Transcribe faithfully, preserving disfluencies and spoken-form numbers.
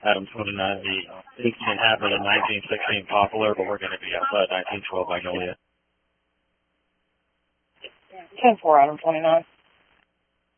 Adam twenty-nine, the incident happened at nineteen sixteen Poplar, but we're going to be outside nineteen twelve Magnolia. ten four, Adam twenty-nine.